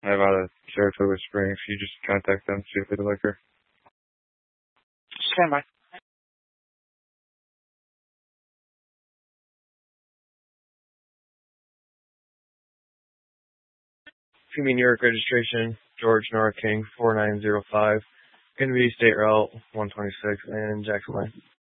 I have out of Saratoga Springs. You just contact them, see if they'd like her. Stand by. If you mean York registration, George Nora King 4905, going to be State Route 126 and Jackson Lane.